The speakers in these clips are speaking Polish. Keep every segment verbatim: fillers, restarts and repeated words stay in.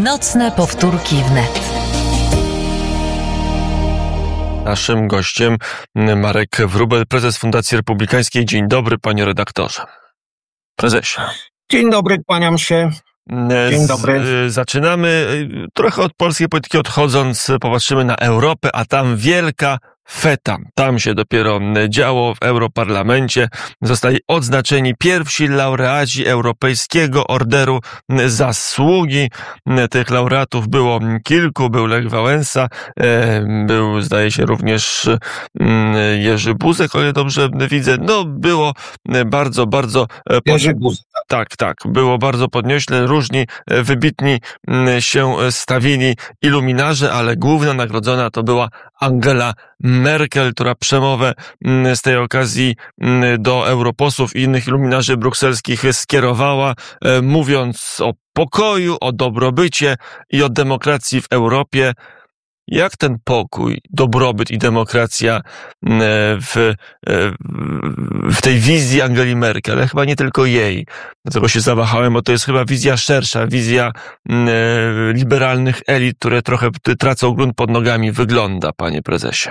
Nocne powtórki wnet. Naszym gościem Marek Wróbel, prezes Fundacji Republikańskiej. Dzień dobry, panie redaktorze. Prezesie. Dzień dobry, kłaniam się. Dzień dobry. Z, zaczynamy trochę od polskiej polityki odchodząc, popatrzymy na Europę, a tam wielka feta. Tam się dopiero działo w Europarlamencie. Zostali odznaczeni pierwsi laureaci Europejskiego Orderu Zasługi. Tych laureatów było kilku. Był Lech Wałęsa, był, zdaje się, również Jerzy Buzek, o ile dobrze widzę. No, było bardzo, bardzo... Jerzy Buzek. Tak, tak. Było bardzo podniośle. Różni, wybitni się stawili iluminarze, ale główna nagrodzona to była Angela Merkel, która przemowę z tej okazji do europosłów i innych iluminarzy brukselskich skierowała, mówiąc o pokoju, o dobrobycie i o demokracji w Europie. Jak ten pokój, dobrobyt i demokracja w, w tej wizji Angeli Merkel, ale chyba nie tylko jej, dlatego się zawahałem, bo to jest chyba wizja szersza, wizja liberalnych elit, które trochę tracą grunt pod nogami, wygląda, panie prezesie?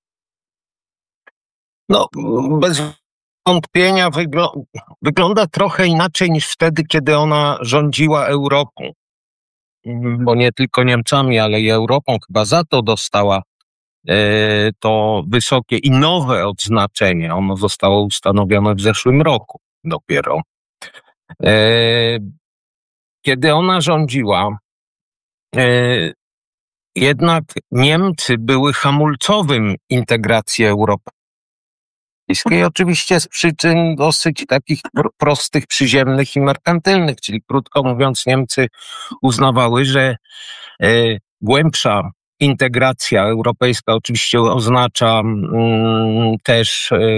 No, bez wątpienia wygl- wygląda trochę inaczej niż wtedy, kiedy ona rządziła Europą. Bo nie tylko Niemcami, ale i Europą chyba za to dostała e, to wysokie i nowe odznaczenie. Ono zostało ustanowione w zeszłym roku dopiero. E, kiedy ona rządziła, e, jednak Niemcy były hamulcowym integracji europejskiej. Oczywiście z przyczyn dosyć takich prostych, przyziemnych i merkantylnych, czyli krótko mówiąc Niemcy uznawały, że e, głębsza integracja europejska oczywiście oznacza mm, też, e,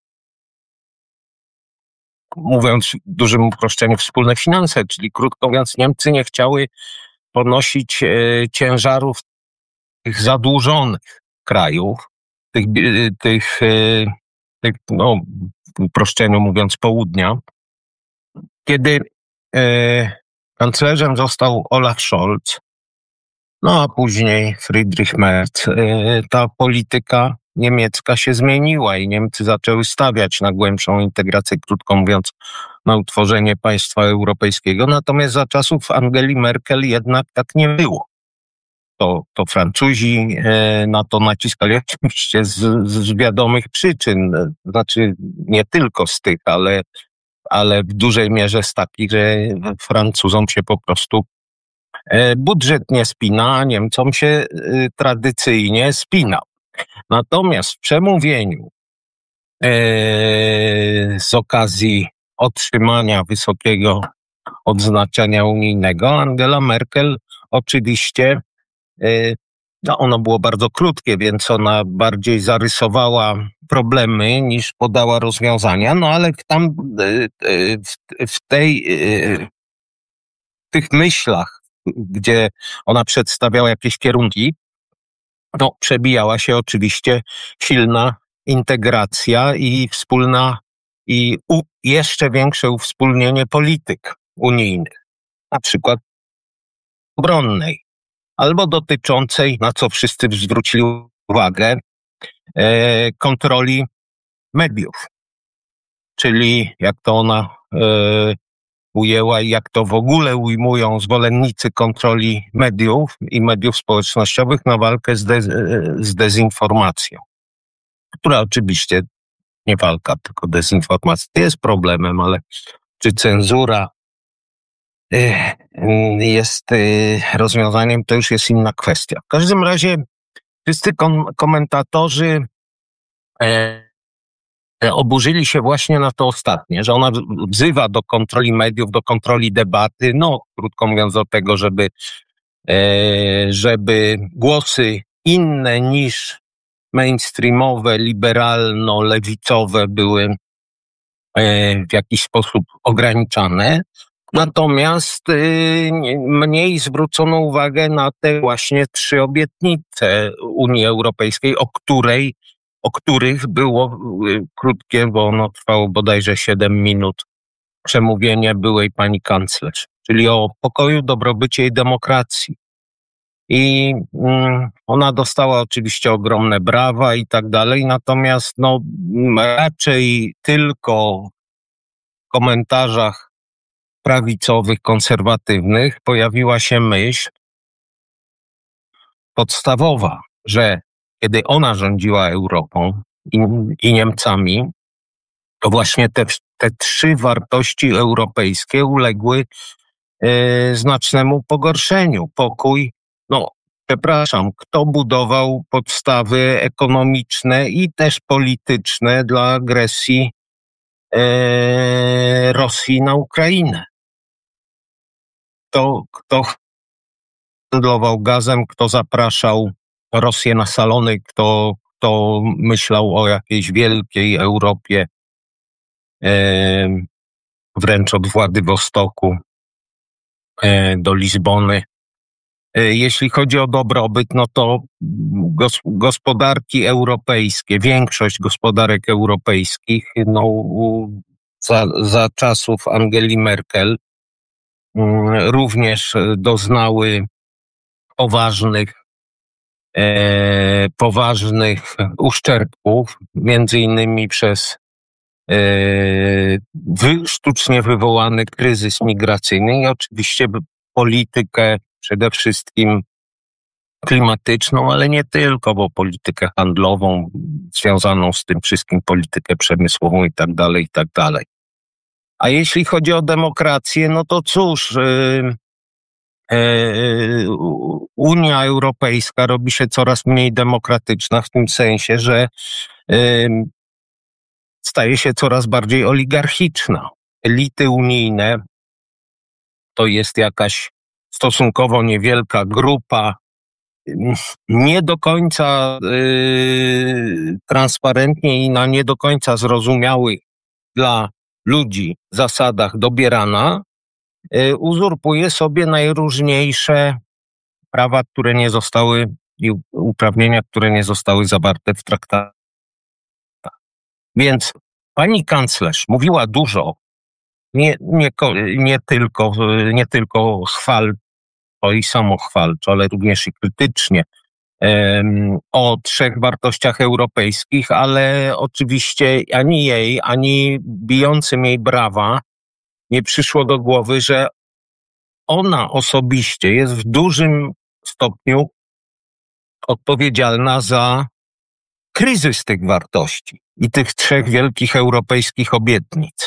mówiąc w dużym uproszczeniu, wspólne finanse, czyli krótko mówiąc Niemcy nie chciały ponosić e, ciężarów tych zadłużonych krajów, tych, tych e, tych, no, w uproszczeniu mówiąc, południa. Kiedy e, kanclerzem został Olaf Scholz, no a później Friedrich Merz, e, ta polityka niemiecka się zmieniła i Niemcy zaczęły stawiać na głębszą integrację, krótko mówiąc, na utworzenie państwa europejskiego. Natomiast za czasów Angeli Merkel jednak tak nie było. To, to Francuzi e, na to naciskali oczywiście z, z wiadomych przyczyn, znaczy nie tylko z tych, ale, ale w dużej mierze z takich, że Francuzom się po prostu e, budżet nie spina, a Niemcom się e, tradycyjnie spina. Natomiast w przemówieniu e, z okazji otrzymania wysokiego odznaczenia unijnego Angela Merkel oczywiście no, ono było bardzo krótkie, więc ona bardziej zarysowała problemy niż podała rozwiązania, no ale tam w tej, w tych myślach, gdzie ona przedstawiała jakieś kierunki, no, przebijała się oczywiście silna integracja i wspólna i u, jeszcze większe uwspólnienie polityk unijnych, na przykład obronnej, albo dotyczącej, na co wszyscy zwrócili uwagę, e, kontroli mediów. Czyli jak to ona e, ujęła i jak to w ogóle ujmują zwolennicy kontroli mediów i mediów społecznościowych na walkę z, de, z dezinformacją. Która oczywiście nie walka, tylko dezinformacja jest problemem, ale czy cenzura jest rozwiązaniem, to już jest inna kwestia. W każdym razie wszyscy kom- komentatorzy e, oburzyli się właśnie na to ostatnie, że ona wzywa do kontroli mediów, do kontroli debaty, no krótko mówiąc do tego, żeby, e, żeby głosy inne niż mainstreamowe, liberalno-lewicowe były e, w jakiś sposób ograniczane. Natomiast y, mniej zwrócono uwagę na te właśnie trzy obietnice Unii Europejskiej, o której, o których było y, krótkie, bo ono trwało bodajże siedem minut, przemówienie byłej pani kanclerz, czyli o pokoju, dobrobycie i demokracji. I mm, ona dostała oczywiście ogromne brawa i tak dalej, natomiast no, raczej tylko w komentarzach prawicowych, konserwatywnych pojawiła się myśl podstawowa, że kiedy ona rządziła Europą i, i Niemcami, to właśnie te, te trzy wartości europejskie uległy e, znacznemu pogorszeniu. Pokój, no przepraszam, kto budował podstawy ekonomiczne i też polityczne dla agresji e, Rosji na Ukrainę? Kto, kto handlował gazem, kto zapraszał Rosję na salony, kto, kto myślał o jakiejś wielkiej Europie, e, wręcz od Władywostoku e, do Lizbony. E, jeśli chodzi o dobrobyt, no to gos, gospodarki europejskie, większość gospodarek europejskich, no za, za czasów Angeli Merkel mm, również doznały poważnych E, poważnych uszczerbków, między innymi przez e, wy, sztucznie wywołany kryzys migracyjny i oczywiście politykę przede wszystkim klimatyczną, ale nie tylko, bo politykę handlową związaną z tym wszystkim, politykę przemysłową i tak dalej, i tak dalej. A jeśli chodzi o demokrację, no to cóż, e, Unia Europejska robi się coraz mniej demokratyczna w tym sensie, że staje się coraz bardziej oligarchiczna. Elity unijne to jest jakaś stosunkowo niewielka grupa, nie do końca transparentnie i na nie do końca zrozumiałych dla ludzi zasadach dobierana, uzurpuje sobie najróżniejsze prawa, które nie zostały i uprawnienia, które nie zostały zawarte w traktatach. Więc pani kanclerz mówiła dużo, nie, nie, nie, tylko, nie tylko chwalczo i samochwalczo, ale również i krytycznie um, o trzech wartościach europejskich, ale oczywiście ani jej, ani bijącym jej brawa nie przyszło do głowy, że ona osobiście jest w dużym stopniu odpowiedzialna za kryzys tych wartości i tych trzech wielkich europejskich obietnic.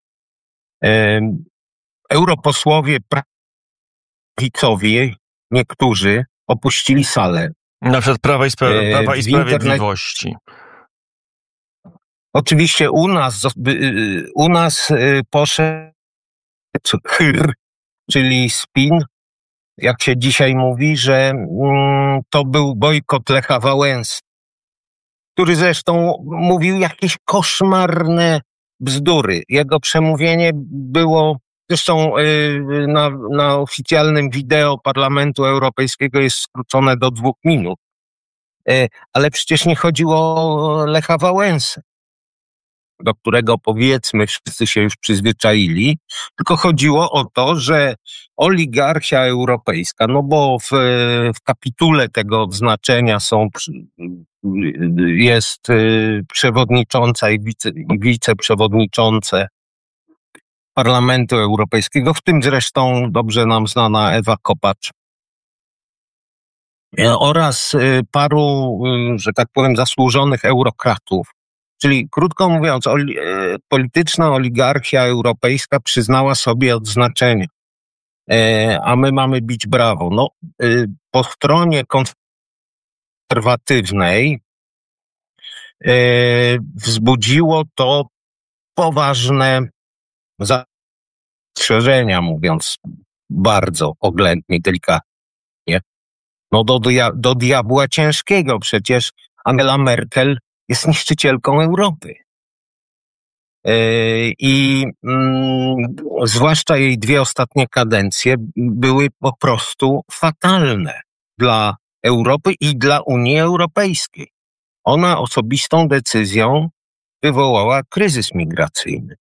Europosłowie prawicowi, niektórzy, opuścili salę. Na przykład Prawa i, Spra- Prawa i Sprawiedliwości. Internet... Oczywiście u nas, u nas poszedł chyr, czyli spin, jak się dzisiaj mówi, że mm, to był bojkot Lecha Wałęsy, który zresztą mówił jakieś koszmarne bzdury. Jego przemówienie było, zresztą yy, na, na oficjalnym wideo Parlamentu Europejskiego jest skrócone do dwóch minut. Yy, ale przecież nie chodziło o Lecha Wałęsę, do którego powiedzmy wszyscy się już przyzwyczaili, tylko chodziło o to, że oligarchia europejska, no bo w, w kapitule tego odznaczenia są, jest przewodnicząca i, wice, i wiceprzewodniczące Parlamentu Europejskiego, w tym zresztą dobrze nam znana Ewa Kopacz, oraz paru, że tak powiem, zasłużonych eurokratów. Czyli krótko mówiąc, oli, e, polityczna oligarchia europejska przyznała sobie odznaczenie, e, a my mamy bić brawo. No, e, po stronie konserwatywnej e, wzbudziło to poważne zastrzeżenia, mówiąc bardzo oględnie, delikatnie. No do, do diabła ciężkiego, przecież Angela Merkel jest niszczycielką Europy. I mm, zwłaszcza jej dwie ostatnie kadencje były po prostu fatalne dla Europy i dla Unii Europejskiej. Ona osobistą decyzją wywołała kryzys migracyjny.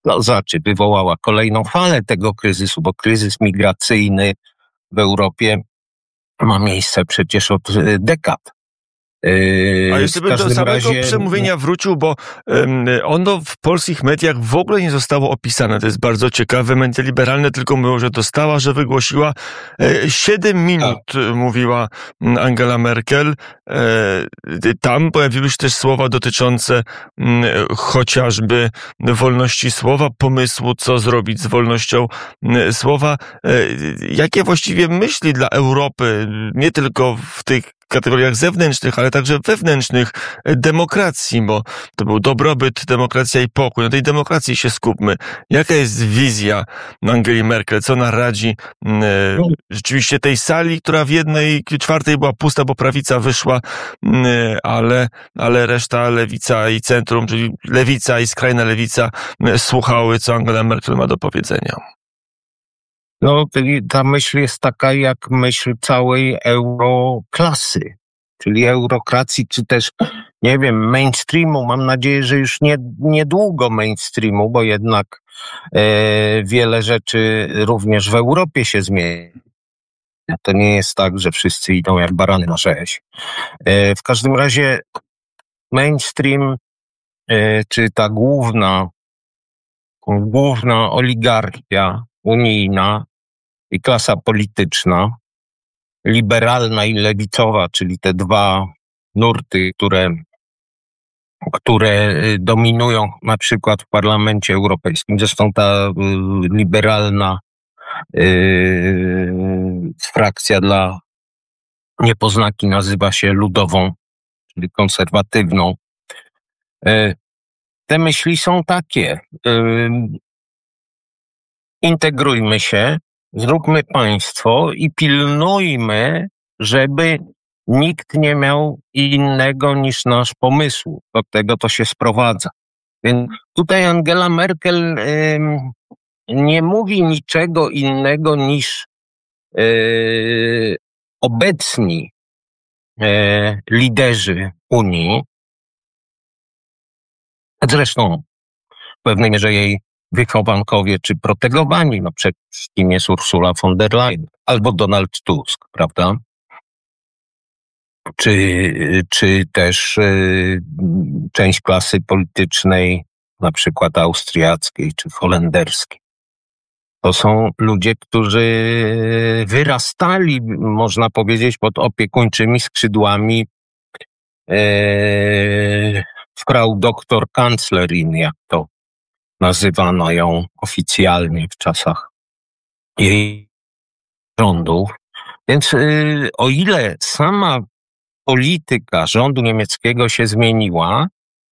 no znaczy wywołała kolejną falę tego kryzysu, bo kryzys migracyjny w Europie ma miejsce przecież od dekad. A jeszcze bym do samego razie... przemówienia wrócił, bo um, ono w polskich mediach w ogóle nie zostało opisane. To jest bardzo ciekawe. Media liberalne tylko mówią, że dostała, że wygłosiła. E, Siedem minut tak. mówiła Angela Merkel. E, tam pojawiły się też słowa dotyczące m, chociażby wolności słowa, pomysłu, co zrobić z wolnością m, słowa. E, jakie właściwie myśli dla Europy, nie tylko w tych kategoriach zewnętrznych, ale także wewnętrznych demokracji, bo to był dobrobyt, demokracja i pokój. Na tej demokracji się skupmy. Jaka jest wizja Angeli Merkel? Co ona radzi e, rzeczywiście tej sali, która w jednej czwartej była pusta, bo prawica wyszła, e, ale, ale reszta lewica i centrum, czyli lewica i skrajna lewica e, słuchały, co Angela Merkel ma do powiedzenia. No, ta myśl jest taka jak myśl całej euroklasy, czyli eurokracji, czy też, nie wiem, mainstreamu. Mam nadzieję, że już nie, niedługo mainstreamu, bo jednak e, wiele rzeczy również w Europie się zmieni. To nie jest tak, że wszyscy idą jak barany na rzeź. E, w każdym razie mainstream, e, czy ta główna, główna oligarchia unijna i klasa polityczna, liberalna i lewicowa, czyli te dwa nurty, które, które dominują na przykład w Parlamencie Europejskim. Zresztą ta y, liberalna y, frakcja dla niepoznaki nazywa się ludową, czyli konserwatywną. Y, te myśli są takie. Y, integrujmy się, zróbmy państwo i pilnujmy, żeby nikt nie miał innego niż nasz pomysł. Do tego to się sprowadza. Więc tutaj Angela Merkel ym, nie mówi niczego innego niż yy, obecni yy, liderzy Unii. Zresztą w pewnej mierze jej wychowankowie czy protegowani, no przed kim jest Ursula von der Leyen albo Donald Tusk, prawda? Czy, czy też y, część klasy politycznej, na przykład austriackiej czy holenderskiej. To są ludzie, którzy wyrastali, można powiedzieć, pod opiekuńczymi skrzydłami y, Frau Doktor Kanclerin, jak to nazywano ją oficjalnie w czasach jej rządów. Więc yy, o ile sama polityka rządu niemieckiego się zmieniła,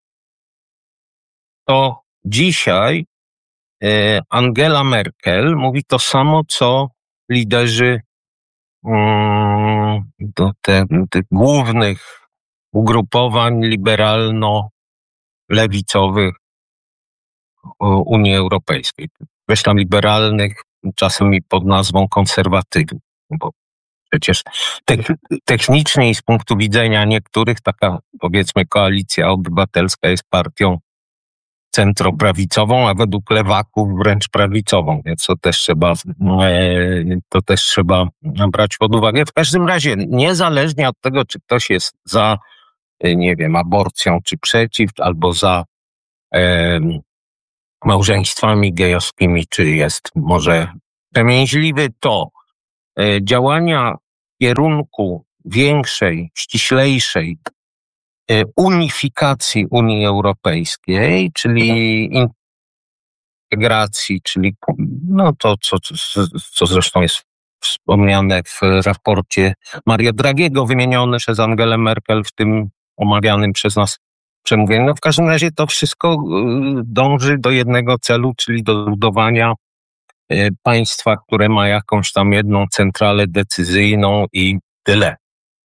to dzisiaj yy, Angela Merkel mówi to samo, co liderzy yy, do te, tych głównych ugrupowań liberalno-lewicowych Unii Europejskiej. Myślę liberalnych, czasem i pod nazwą konserwatywnych, bo przecież technicznie i z punktu widzenia niektórych taka, powiedzmy, koalicja obywatelska jest partią centroprawicową, a według lewaków wręcz prawicową, więc to też trzeba, to też trzeba brać pod uwagę. W każdym razie, niezależnie od tego, czy ktoś jest za, nie wiem, aborcją, czy przeciw, albo za e, małżeństwami gejowskimi, czy jest może przemięźliwy, to e, działania w kierunku większej, ściślejszej e, unifikacji Unii Europejskiej, czyli integracji, czyli no to, co, co, co zresztą jest wspomniane w raporcie Mario Draghiego, wymienione przez Angelę Merkel w tym omawianym przez nas przemówieniu. No w każdym razie to wszystko dąży do jednego celu, czyli do budowania państwa, które ma jakąś tam jedną centralę decyzyjną i tyle.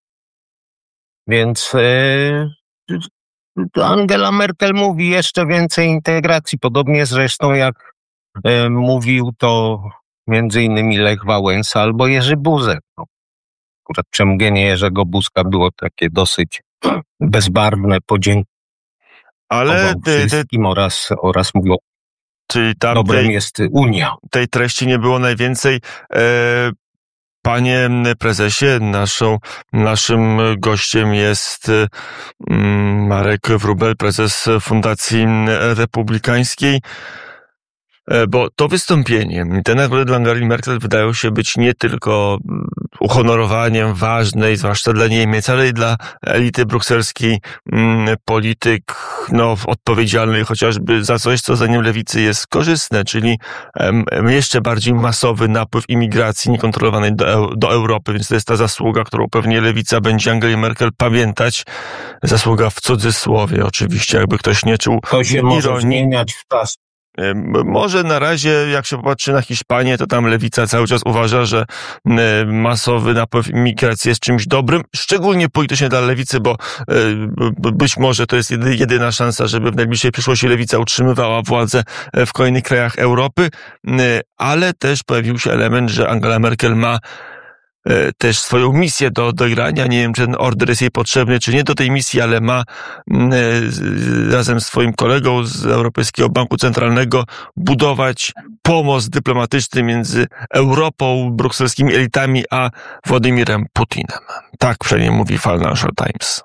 Więc e, Angela Merkel mówi jeszcze więcej integracji, podobnie zresztą jak e, mówił to między innymi Lech Wałęsa albo Jerzy Buzek. No, akurat przemówienie Jerzego Buzka było takie dosyć bezbarwne, podziękowanie Ale ty, wszystkim ty, oraz, oraz mówił Czyli tam dobrem tej, jest Unia. tej treści nie było najwięcej. E, Panie prezesie, naszą, naszym gościem jest Marek Wróbel, prezes Fundacji Republikańskiej. Bo to wystąpienie, te nagrody dla Angeli Merkel wydają się być nie tylko uhonorowaniem ważnej, zwłaszcza dla Niemiec, ale i dla elity brukselskiej, polityk no, odpowiedzialnej chociażby za coś, co zdaniem lewicy jest korzystne, czyli jeszcze bardziej masowy napływ imigracji niekontrolowanej do, do Europy, więc to jest ta zasługa, którą pewnie lewica będzie Angeli Merkel pamiętać. Zasługa w cudzysłowie oczywiście, jakby ktoś nie czuł To się ironii. może zmieniać w czas. Może na razie, jak się popatrzy na Hiszpanię, to tam lewica cały czas uważa, że masowy napływ imigracji jest czymś dobrym, szczególnie politycznie dla lewicy, bo być może to jest jedyna szansa, żeby w najbliższej przyszłości lewica utrzymywała władzę w kolejnych krajach Europy, ale też pojawił się element, że Angela Merkel ma też swoją misję do odegrania. Nie wiem, czy ten order jest jej potrzebny, czy nie do tej misji, ale ma razem z swoim kolegą z Europejskiego Banku Centralnego budować pomost dyplomatyczny między Europą, brukselskimi elitami, a Władimirem Putinem. Tak przynajmniej mówi Financial Times.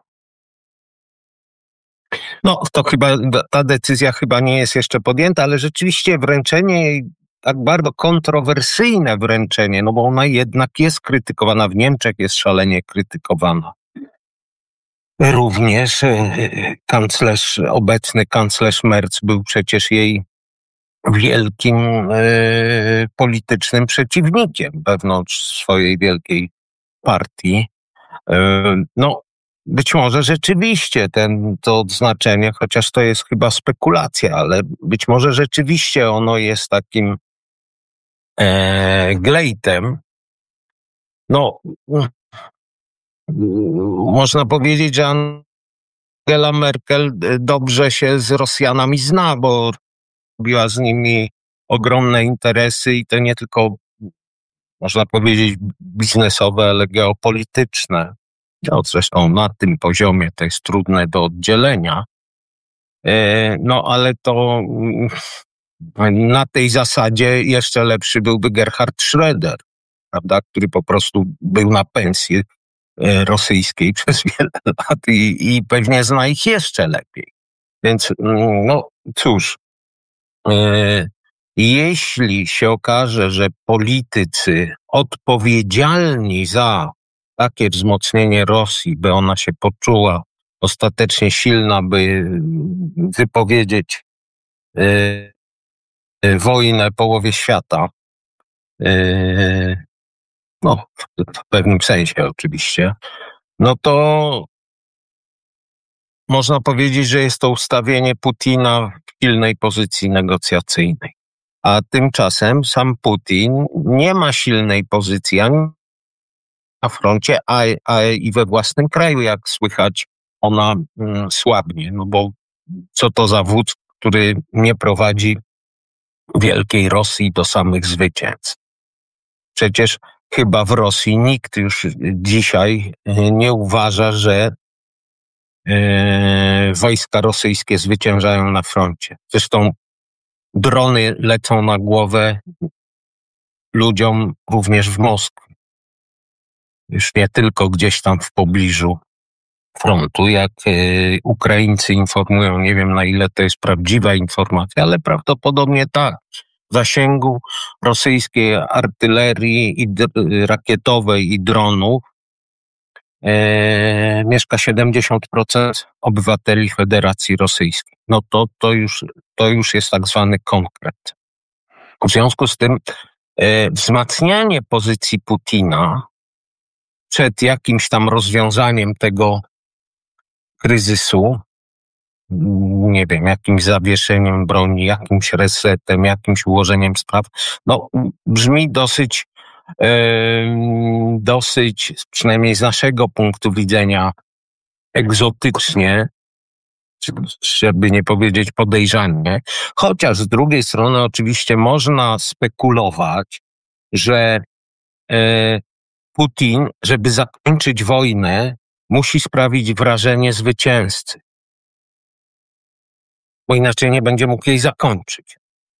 No, to chyba, ta decyzja chyba nie jest jeszcze podjęta, ale rzeczywiście wręczenie jej, tak bardzo kontrowersyjne wręczenie, no bo ona jednak jest krytykowana, w Niemczech jest szalenie krytykowana. Również kanclerz, obecny kanclerz Merz był przecież jej wielkim e, politycznym przeciwnikiem wewnątrz swojej wielkiej partii. E, no, być może rzeczywiście ten, to odznaczenie, chociaż to jest chyba spekulacja, ale być może rzeczywiście ono jest takim e, glejtem. No, można powiedzieć, że Angela Merkel dobrze się z Rosjanami zna, bo robiła z nimi ogromne interesy i to nie tylko, można powiedzieć, biznesowe, ale geopolityczne. No, zresztą na tym poziomie to jest trudne do oddzielenia. No, ale to na tej zasadzie jeszcze lepszy byłby Gerhard Schröder, prawda, który po prostu był na pensji rosyjskiej przez wiele lat i, i pewnie zna ich jeszcze lepiej. Więc, no cóż, e, jeśli się okaże, że politycy odpowiedzialni za takie wzmocnienie Rosji, by ona się poczuła ostatecznie silna, by wypowiedzieć e, e, wojnę połowie świata, e, no w pewnym sensie oczywiście, no to można powiedzieć, że jest to ustawienie Putina w silnej pozycji negocjacyjnej. A tymczasem sam Putin nie ma silnej pozycji ani na froncie, a, a i we własnym kraju, jak słychać, ona mm, słabnie. No bo co to za wódz, który nie prowadzi wielkiej Rosji do samych zwycięstw? Przecież chyba w Rosji nikt już dzisiaj nie uważa, że e, wojska rosyjskie zwyciężają na froncie. Zresztą drony lecą na głowę ludziom również w Moskwie. Już nie tylko gdzieś tam w pobliżu frontu, jak e, Ukraińcy informują, nie wiem na ile to jest prawdziwa informacja, ale prawdopodobnie tak. W zasięgu rosyjskiej artylerii i d- rakietowej i dronów e, mieszka siedemdziesiąt procent obywateli Federacji Rosyjskiej. No to, to, już, to już jest tak zwany konkret. W związku z tym e, wzmacnianie pozycji Putina przed jakimś tam rozwiązaniem tego kryzysu, nie wiem, jakimś zawieszeniem broni, jakimś resetem, jakimś ułożeniem spraw, no brzmi dosyć, e, dosyć, przynajmniej z naszego punktu widzenia, egzotycznie, żeby nie powiedzieć podejrzanie, chociaż z drugiej strony oczywiście można spekulować, że e, Putin, żeby zakończyć wojnę, musi sprawić wrażenie zwycięzcy, bo inaczej nie będzie mógł jej zakończyć.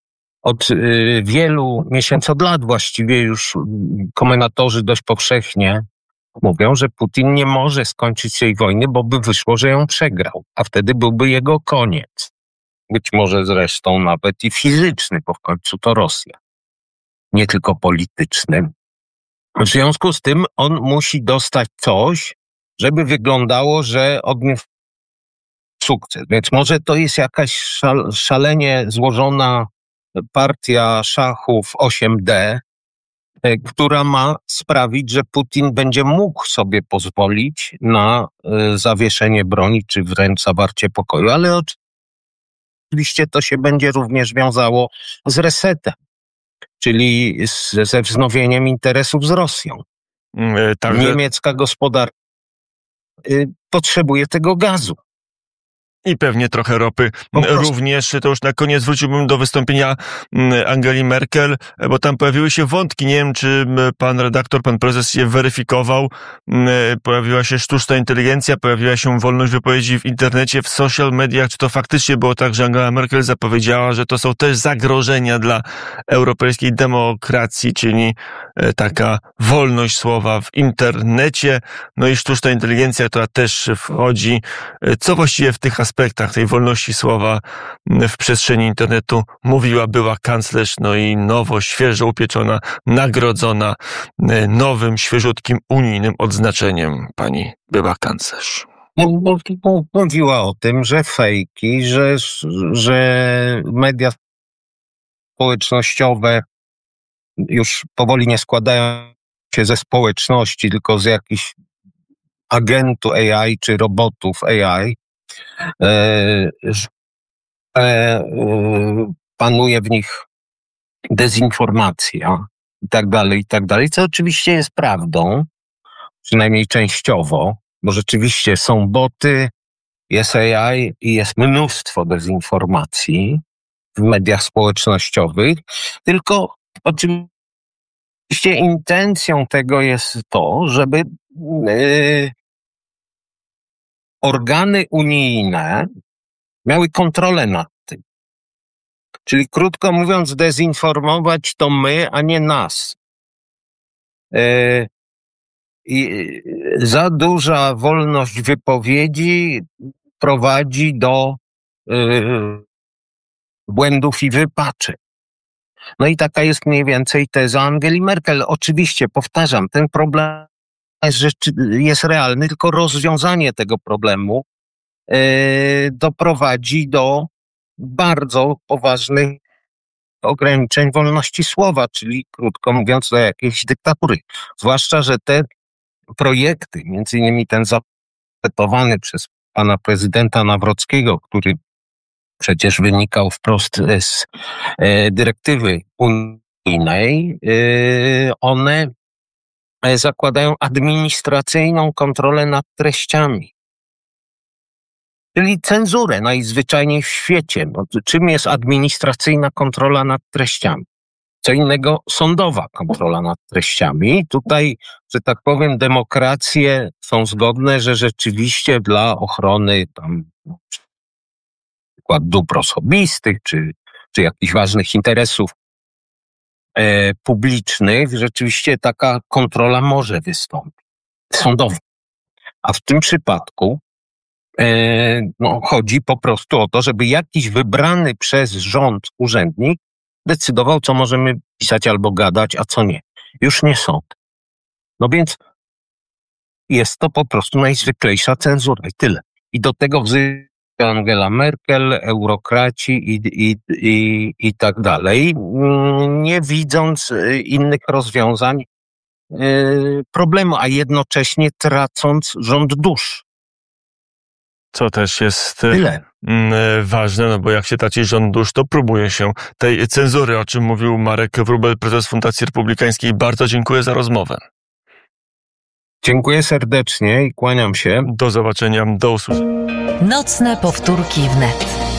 od y, wielu miesięcy, od lat właściwie już komentatorzy dość powszechnie mówią, że Putin nie może skończyć tej wojny, bo by wyszło, że ją przegrał, a wtedy byłby jego koniec. Być może zresztą nawet i fizyczny, bo w końcu to Rosja, nie tylko polityczny. W związku z tym on musi dostać coś, żeby wyglądało, że odniósł sukces. Więc może to jest jakaś szal, szalenie złożona partia szachów osiem D, która ma sprawić, że Putin będzie mógł sobie pozwolić na zawieszenie broni, czy wręcz zawarcie pokoju. Ale oczywiście to się będzie również wiązało z resetem, czyli z, ze wznowieniem interesów z Rosją. Także niemiecka gospodarka y, potrzebuje tego gazu. I pewnie trochę ropy również. To już na koniec wróciłbym do wystąpienia Angeli Merkel, bo tam pojawiły się wątki. Nie wiem, czy pan redaktor, pan prezes je weryfikował. Pojawiła się sztuczna inteligencja, pojawiła się wolność wypowiedzi w internecie, w social mediach. Czy to faktycznie było tak, że Angela Merkel zapowiedziała, że to są też zagrożenia dla europejskiej demokracji, czyli taka wolność słowa w internecie, no i sztuczna inteligencja, która też wchodzi. Co właściwie w tych aspektach tej wolności słowa w przestrzeni internetu mówiła była kanclerz, no i nowo, świeżo upieczona, nagrodzona nowym, świeżutkim unijnym odznaczeniem pani była kanclerz? Mówiła o tym, że fejki, że, że media społecznościowe już powoli nie składają się ze społeczności, tylko z jakichś agentów A I czy robotów A I, e, że e, panuje w nich dezinformacja i tak dalej, i tak dalej, co oczywiście jest prawdą, przynajmniej częściowo, bo rzeczywiście są boty, jest A I i jest mnóstwo dezinformacji w mediach społecznościowych, tylko oczywiście intencją tego jest to, żeby yy, organy unijne miały kontrolę nad tym. Czyli krótko mówiąc, dezinformować to my, a nie nas. Yy, i za duża wolność wypowiedzi prowadzi do yy, błędów i wypaczeń. No i taka jest mniej więcej teza Angeli Merkel. Oczywiście, powtarzam, ten problem jest, jest realny, tylko rozwiązanie tego problemu yy, doprowadzi do bardzo poważnych ograniczeń wolności słowa, czyli krótko mówiąc do jakiejś dyktatury. Zwłaszcza, że te projekty, między innymi ten zapetowany przez pana prezydenta Nawrockiego, który przecież wynikał wprost z e, dyrektywy unijnej, e, one zakładają administracyjną kontrolę nad treściami. Czyli cenzurę najzwyczajniej w świecie. No, czym jest administracyjna kontrola nad treściami? Co innego sądowa kontrola nad treściami. Tutaj, że tak powiem, demokracje są zgodne, że rzeczywiście dla ochrony tam przykład dóbr osobistych, czy, czy jakichś ważnych interesów e, publicznych, rzeczywiście taka kontrola może wystąpić sądowa. A w tym przypadku e, no, chodzi po prostu o to, żeby jakiś wybrany przez rząd urzędnik decydował, co możemy pisać albo gadać, a co nie. Już nie sąd. No więc jest to po prostu najzwyklejsza cenzura i tyle. I do tego wzywa Angela Merkel, eurokraci i, i, i, i tak dalej, nie widząc innych rozwiązań problemu, a jednocześnie tracąc rząd dusz. Co też jest Tyle. ważne, no bo jak się traci rząd dusz, to próbuje się tej cenzury, o czym mówił Marek Wróbel, prezes Fundacji Republikańskiej. Bardzo dziękuję za rozmowę. Dziękuję serdecznie i kłaniam się. Do zobaczenia, do usłyszenia. Nocne powtórki wnet.